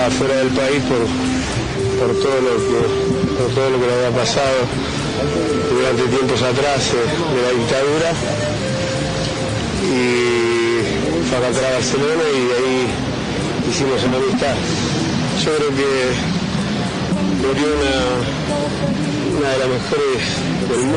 estaba fuera del país por todo lo que le había pasado durante tiempos atrás de la dictadura, y fue acá a Barcelona y de ahí hicimos una amistad. Yo creo que murió una de las mejores del mundo.